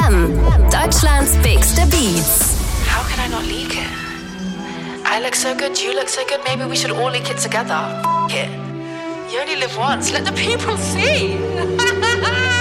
FM. Deutschlands bigste Beats. How can I not leak it? I look so good, you look so good, maybe we should all leak it together. F*** it. You only live once, let the people see.